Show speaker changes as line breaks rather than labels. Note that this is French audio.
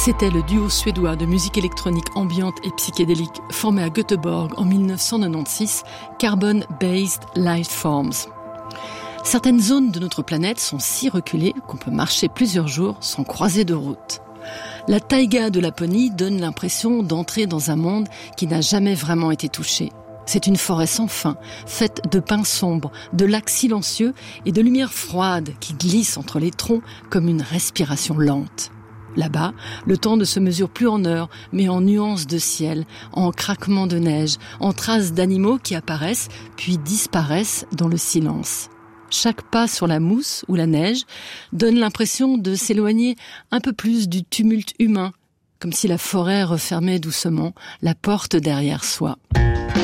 C'était le duo suédois de musique électronique ambiante et psychédélique formé à Göteborg en 1996, Carbon Based Lifeforms. Certaines zones de notre planète sont si reculées qu'on peut marcher plusieurs jours sans croiser de route. La taïga de Laponie donne l'impression d'entrer dans un monde qui n'a jamais vraiment été touché. C'est une forêt sans fin, faite de pins sombres, de lacs silencieux et de lumière froide qui glisse entre les troncs comme une respiration lente. Là-bas, le temps ne se mesure plus en heures, mais en nuances de ciel, en craquements de neige, en traces d'animaux qui apparaissent puis disparaissent dans le silence. Chaque pas sur la mousse ou la neige donne l'impression de s'éloigner un peu plus du tumulte humain, comme si la forêt refermait doucement la porte derrière soi.